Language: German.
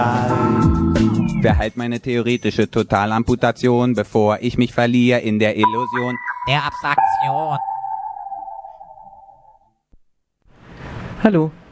Verhalt meine theoretische Totalamputation, bevor ich mich verliere in der Illusion der Abstraktion. Hallo,